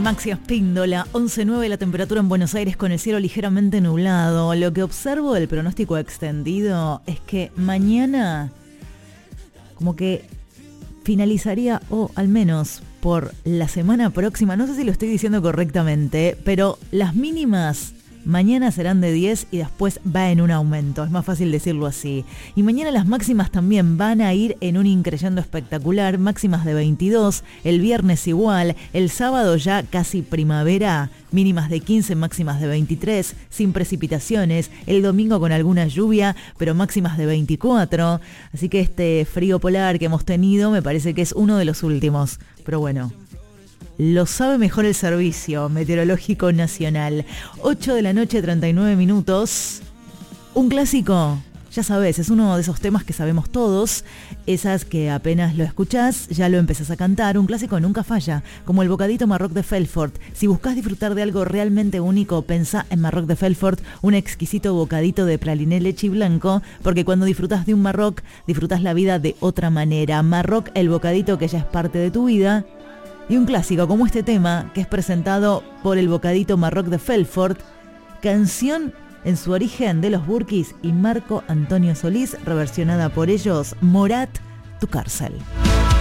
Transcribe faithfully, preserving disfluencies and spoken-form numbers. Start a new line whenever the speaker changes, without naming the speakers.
Maxi Espíndola, once nueve la temperatura en Buenos Aires con el cielo ligeramente nublado. Lo que observo del pronóstico extendido es que mañana como que finalizaría, o al menos por la semana próxima, no sé si lo estoy diciendo correctamente, pero las mínimas mañana serán de diez y después va en un aumento, es más fácil decirlo así. Y mañana las máximas también van a ir en un increyendo espectacular, máximas de veintidós, el viernes igual, el sábado ya casi primavera, mínimas de quince, máximas de veintitrés, sin precipitaciones, el domingo con alguna lluvia, pero máximas de veinticuatro, así que este frío polar que hemos tenido me parece que es uno de los últimos, pero bueno, lo sabe mejor el Servicio Meteorológico Nacional. ocho de la noche, treinta y nueve minutos. Un clásico, ya sabes, es uno de esos temas que sabemos todos, esas que apenas lo escuchás, ya lo empezás a cantar. Un clásico nunca falla, como el bocadito Marroc de Felfort. Si buscas disfrutar de algo realmente único, pensá en Marroc de Felfort, un exquisito bocadito de praliné, leche y blanco, porque cuando disfrutás de un Marroc, disfrutás la vida de otra manera. Marroc, el bocadito que ya es parte de tu vida. Y un clásico como este tema, que es presentado por el bocadito Marroc de Felfort, canción en su origen de los Burkis y Marco Antonio Solís, reversionada por ellos, Morat, Tu cárcel.